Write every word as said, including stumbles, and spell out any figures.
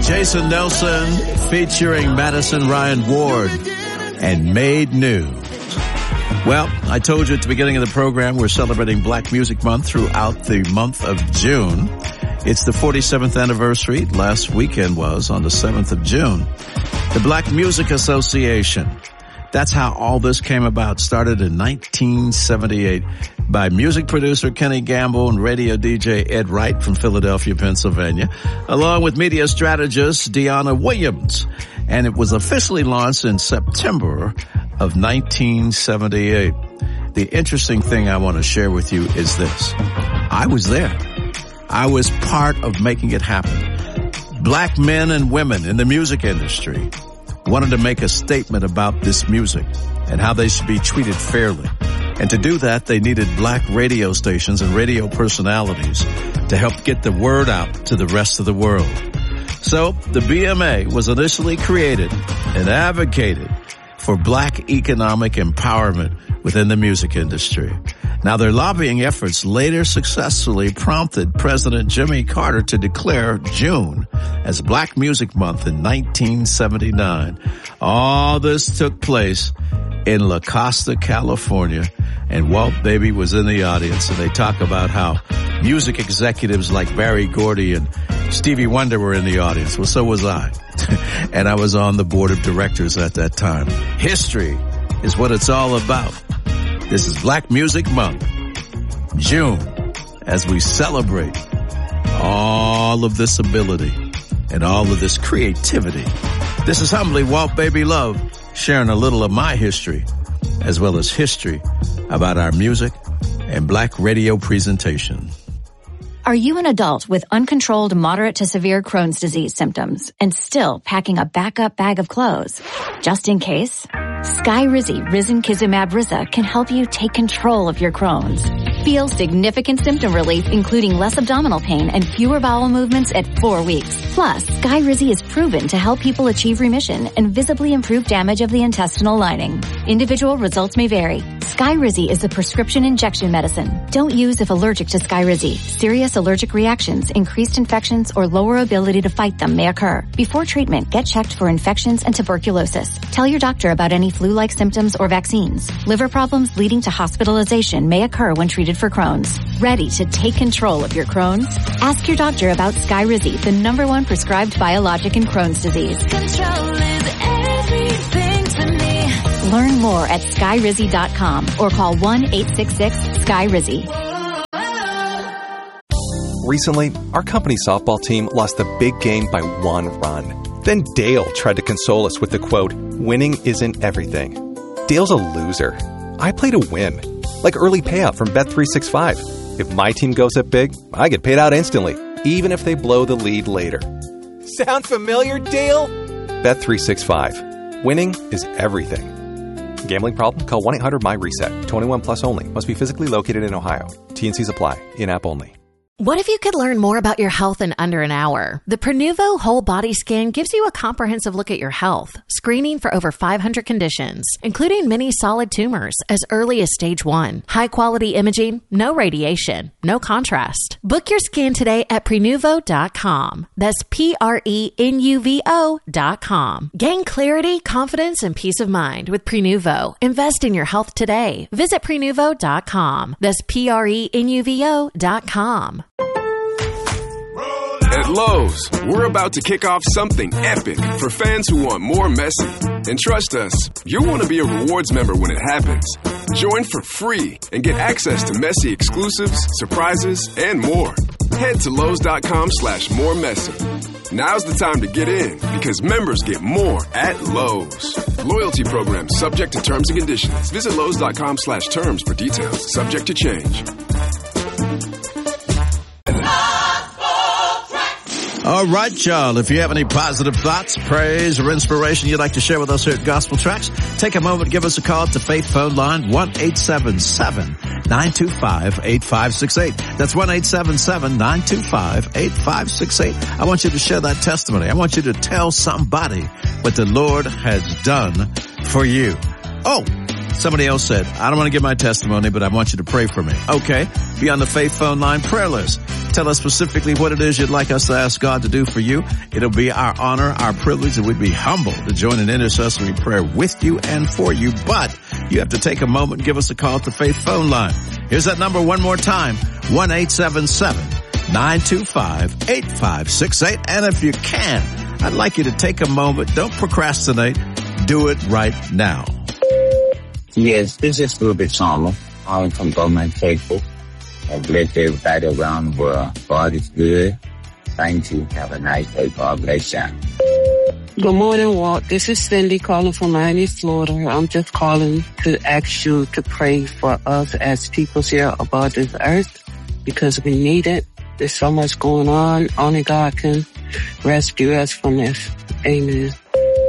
Jason Nelson featuring Madison Ryan Ward and Made New. Well, I told you at the beginning of the program we're celebrating Black Music Month throughout the month of June. It's the forty-seventh anniversary. Last weekend was on the seventh of June. The Black Music Association. That's how all this came about. Started in nineteen seventy-eight by music producer Kenny Gamble and radio D J Ed Wright from Philadelphia, Pennsylvania, along with media strategist Deanna Williams. And it was officially launched in September of nineteen seventy-eight. The interesting thing I want to share with you is this. I was there. I was part of making it happen. Black men and women in the music industry wanted to make a statement about this music and how they should be treated fairly. And to do that, they needed black radio stations and radio personalities to help get the word out to the rest of the world. So the B M A was initially created and advocated for black economic empowerment within the music industry. Now, their lobbying efforts later successfully prompted President Jimmy Carter to declare June as Black Music Month in nineteen seventy-nine. All this took place in La Costa, California, and Walt Baby was in the audience, and they talk about how music executives like Barry Gordy and Stevie Wonder were in the audience. Well, so was I. And I was on the board of directors at that time. History is what it's all about. This is Black Music Month, June, as we celebrate all of this ability and all of this creativity. This is humbly Walt Baby Love, sharing a little of my history, as well as history about our music and black radio presentation. Are you an adult with uncontrolled moderate to severe Crohn's disease symptoms and still packing a backup bag of clothes? Just in case, Skyrizi Risankizumab Riza can help you take control of your Crohn's. Feel significant symptom relief, including less abdominal pain and fewer bowel movements at four weeks. Plus, Skyrizi is proven to help people achieve remission and visibly improve damage of the intestinal lining. Individual results may vary. Skyrizi is a prescription injection medicine. Don't use if allergic to Skyrizi. Serious allergic reactions, increased infections, or lower ability to fight them may occur. Before treatment, get checked for infections and tuberculosis. Tell your doctor about any flu-like symptoms or vaccines. Liver problems leading to hospitalization may occur when treated for Crohn's. Ready to take control of your Crohn's? Ask your doctor about Skyrizi, the number one prescribed biologic in Crohn's disease. Control is everything to me. Learn more at skyrizi dot com or call one eight six six sky rizi. Recently, our company softball team lost the big game by one run. Then Dale tried to console us with the quote, "Winning isn't everything." Dale's a loser. I play to win. Like early payout from Bet three sixty-five. If my team goes up big, I get paid out instantly, even if they blow the lead later. Sound familiar, Dale? Bet three sixty-five. Winning is everything. Gambling problem? Call one eight hundred M Y reset. twenty-one plus only. Must be physically located in Ohio. T and Cs apply. In-app only. What if you could learn more about your health in under an hour? The Prenuvo Whole Body Scan gives you a comprehensive look at your health, screening for over five hundred conditions, including many solid tumors as early as stage one. High quality imaging, no radiation, no contrast. Book your scan today at prenuvo dot com. That's P R E N U V O dot com. Gain clarity, confidence, and peace of mind with Prenuvo. Invest in your health today. Visit prenuvo dot com. That's P R E N U V O dot com. At Lowe's, we're about to kick off something epic for fans who want more Messi. And trust us, you'll want to be a rewards member when it happens. Join for free and get access to Messi exclusives, surprises, and more. Head to Lowe's dot com slash more Messi. Now's the time to get in because members get more at Lowe's. Loyalty program subject to terms and conditions. Visit Lowe's dot com slash terms for details. Subject to change. All right, y'all. If you have any positive thoughts, praise, or inspiration you'd like to share with us here at Gospel Tracks, take a moment, give us a call at the Faith phone line, one eight seven seven, nine two five, eight five six eight. That's one eight seven seven, nine two five, eight five six eight. I want you to share that testimony. I want you to tell somebody what the Lord has done for you. Oh, somebody else said, I don't want to give my testimony, but I want you to pray for me. Okay, be on the Faith phone line prayer list. Tell us specifically what it is you'd like us to ask God to do for you. It'll be our honor, our privilege, and we'd be humbled to join in intercessory prayer with you and for you. But you have to take a moment and give us a call at the Faith phone line. Here's that number one more time, one eight seven seven, nine two five, eight five six eight. And if you can, I'd like you to take a moment. Don't procrastinate. Do it right now. Yes, this is Ruby Summer. I'm from Government Faithful. I bless everybody around the world. God is good. Thank you. Have a nice day. God bless you. Good morning, Walt. This is Cindy calling from Miami, Florida. I'm just calling to ask you to pray for us as people here about this earth because we need it. There's so much going on. Only God can rescue us from this. Amen.